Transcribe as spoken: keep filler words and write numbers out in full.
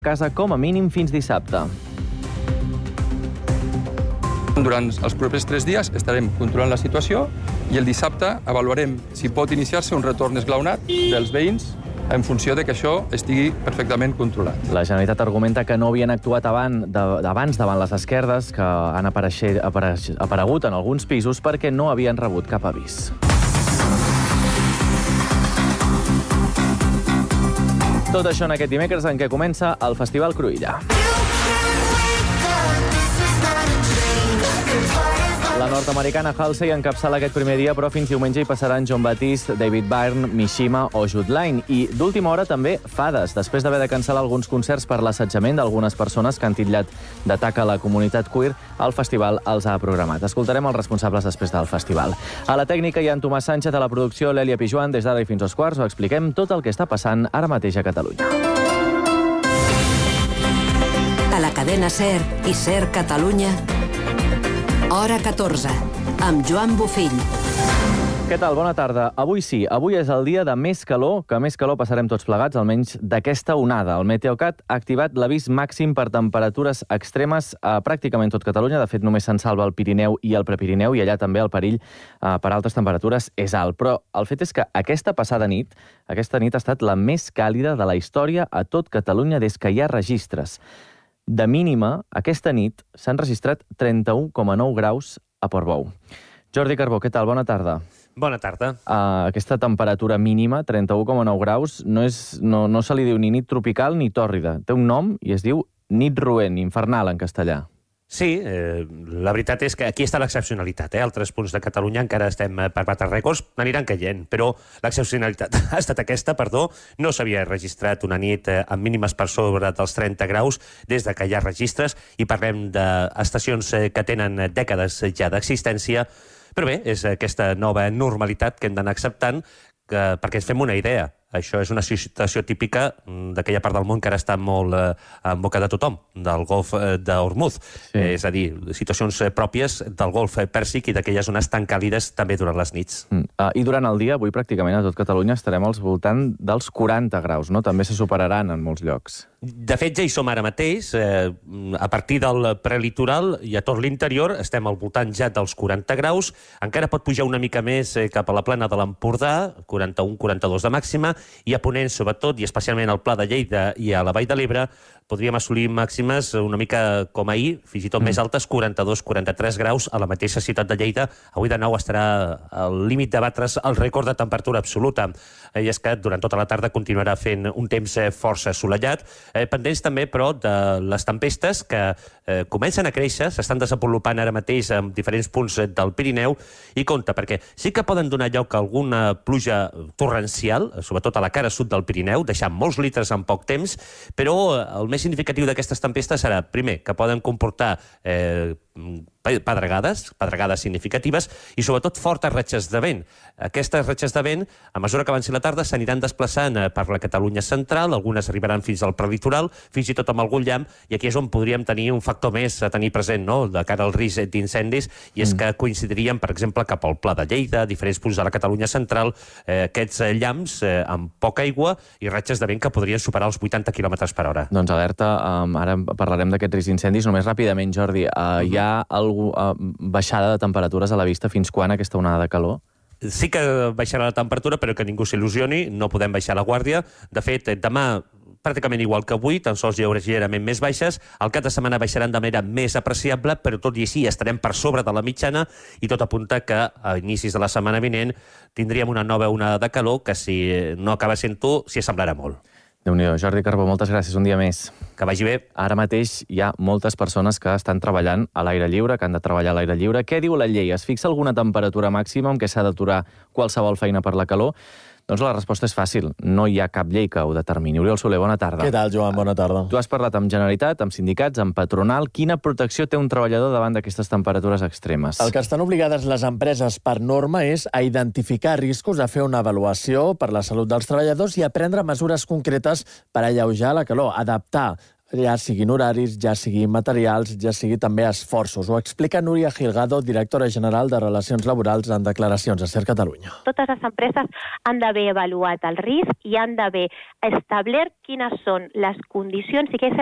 casa com a mínim fins dissabte. Durant els propers tres dies estarem controlant la situació i el dissabte avaluarem si pot iniciar-se un retorn esglaonat dels veïns en funció de que això estigui perfectament controlat. La Generalitat argumenta que no havien actuat abans, abans davant les esquerdes que han apareixer, apareix, aparegut en alguns pisos perquè no havien rebut cap avís. Tot això en aquest dimecres en què comença el Festival Cruïlla. La nord-americana Halsey encapçala aquest primer dia, però fins diumenge hi passaran Jon Batiste, David Byrne, Mishima o Jude Laine. I d'última hora també Fades, després d'haver de cancel·lar alguns concerts per l'assetjament d'algunes persones que han titllat d'atac a la comunitat queer, el festival els ha programat. Escoltarem els responsables després del festival. A la tècnica hi ha en Tomàs Sánchez, a la producció l'Èlia Pijuan. Des d'ara i fins als quarts ho expliquem tot el que està passant ara mateix a Catalunya. A la cadena SER i SER Catalunya, Hora catorze, amb Joan Bofill. Què tal? Bona tarda. Avui sí, avui és el dia de més calor, que més calor passarem tots plegats, almenys d'aquesta onada. El Meteocat ha activat l'avís màxim per temperatures extremes a pràcticament tot Catalunya. De fet, només se'n salva el Pirineu i el Prepirineu, i allà també el perill eh, per altes temperatures és alt. Però el fet és que aquesta passada nit, aquesta nit ha estat la més càlida de la història a tot Catalunya des que hi ha registres. De mínima, aquesta nit s'han registrat trenta-u coma nou graus a Portbou. Jordi Carbó, què tal? Bona tarda. Bona tarda. Uh, aquesta temperatura mínima, trenta-u coma nou graus, no, és, no, no se li diu ni nit tropical ni tòrrida. Té un nom i es diu nit roent, infernal en castellà. Sí, eh, la veritat és que aquí està l'excepcionalitat. Eh? Altres punts de Catalunya encara estem per batre rècords, n'aniran caient, però l'excepcionalitat ha estat aquesta, perdó, no s'havia registrat una nit eh, amb mínimes per sobre dels trenta graus des de que hi ha registres, i parlem d'estacions eh, que tenen dècades ja d'existència, però bé, és aquesta nova normalitat que hem d'anar acceptant, que, perquè ens fem una idea. Això és una situació típica d'aquella part del món que ara està molt eh, en boca de tothom, del golf eh, d'Hormuz. Sí. Eh, és a dir, situacions pròpies del golf pèrsic i d'aquelles zones tan càlides també durant les nits. Mm. Uh, I durant el dia, avui pràcticament a tot Catalunya estarem al voltant dels quaranta graus, no? També se superaran en molts llocs. De fet, ja hi som ara mateix. Eh, a partir del prelitoral i a tot l'interior estem al voltant ja dels quaranta graus. Encara pot pujar una mica més eh, cap a la plana de l'Empordà, quaranta-u quaranta-dos de màxima, i a Ponent, sobretot, i especialment al Pla de Lleida i a la Vall de l'Ebre, podríem assolir màximes una mica com ahir, fins i tot mm. més altes, quaranta-dos quaranta-tres graus a la mateixa ciutat de Lleida. Avui de nou estarà al límit de batre's el rècord de temperatura absoluta. I és que durant tota la tarda continuarà fent un temps força assolellat. Eh, pendents també, però, de les tempestes que eh, comencen a créixer, s'estan desenvolupant ara mateix en diferents punts del Pirineu, i compte, perquè sí que poden donar lloc a alguna pluja torrencial, sobretot a la cara sud del Pirineu, deixant molts litres en poc temps, però el més significatiu d'aquestes tempestes serà, primer, que poden comportar eh, pedregades, pedregades significatives, i sobretot fortes ratxes de vent. Aquestes ratxes de vent, a mesura que avanci la tarda, s'aniran desplaçant per la Catalunya central, algunes arribaran fins al prelitoral, fins i tot amb algun llamp, i aquí és on podríem tenir un factor més a tenir present, no?, de cara al risc d'incendis, i és mm. que coincidirien, per exemple, cap al Pla de Lleida, diferents punts de la Catalunya central, eh, aquests llamps eh, amb poca aigua i ratxes de vent que podrien superar els vuitanta quilòmetres per hora. Doncs alerta, um, ara parlarem d'aquest risc d'incendis. Només ràpidament, Jordi, uh, mm-hmm. hi ha algú, uh, baixada de temperatures a la vista? Fins quan aquesta onada de calor? Sí que baixarà la temperatura, però que ningú s'il·lusioni, no podem baixar la guàrdia. De fet, demà pràcticament igual que avui, tan sols lleugerament més baixes. El cap de setmana baixaran de manera més apreciable, però tot i així estarem per sobre de la mitjana, i tot apunta que a inicis de la setmana vinent tindríem una nova onada de calor que, si no acaba sent-ho, s'hi assemblarà molt. Déu-n'hi-do. Jordi Carbó, moltes gràcies, un dia més. Que vagi bé. Ara mateix hi ha moltes persones que estan treballant a l'aire lliure, que han de treballar a l'aire lliure. Què diu la llei? Es fixa alguna temperatura màxima amb què s'ha d'aturar qualsevol feina per la calor? Doncs la resposta és fàcil. No hi ha cap llei que ho determini. Oriol Soler, bona tarda. Què tal, Joan? Bona tarda. Tu has parlat amb Generalitat, amb sindicats, amb patronal. Quina protecció té un treballador davant d'aquestes temperatures extremes? El que estan obligades les empreses per norma és a identificar riscos, a fer una avaluació per la salut dels treballadors i a prendre mesures concretes per alleujar la calor, adaptar ja siguin horaris, ja siguin materials, ja sigui també esforços. Ho explica Núria Gilgado, directora general de Relacions Laborals, en declaracions a SER Catalunya. Totes les empreses han d'haver avaluat el risc i han d'haver establert quines són les condicions i què és